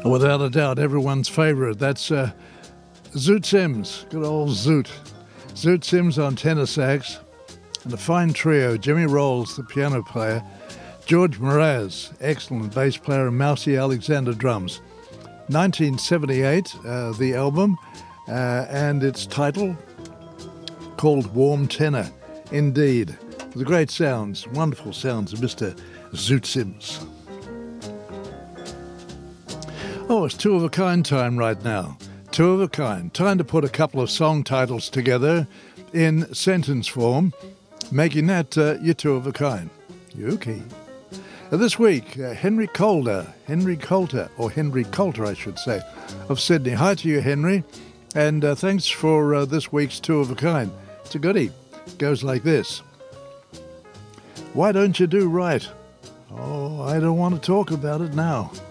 Without a doubt, everyone's favourite. That's Zoot Sims, good old Zoot. Zoot Sims on tenor sax, and a fine trio, Jimmy Rolls, the piano player, George Mraz, excellent bass player, and Mousy Alexander, drums. 1978, the album, and its title called Warm Tenor, indeed. The great sounds, wonderful sounds of Mr. Zoot Sims. Oh, it's two of a kind time right now. Two of a kind. Time to put a couple of song titles together in sentence form, making that your two of a kind. Okay. This week, Henry Coulter, I should say, of Sydney. Hi to you, Henry, and thanks for this week's two of a kind. It's a goodie. It goes like this. Why don't you do right? Oh, I don't want to talk about it now.